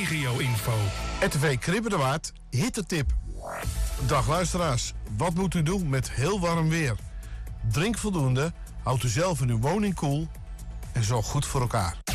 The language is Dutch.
regio-info. RTV Kribbendewaard, hittetip. Dag luisteraars, wat moet u doen met heel warm weer? Drink voldoende, houd u zelf in uw woning koel en zorg goed voor elkaar.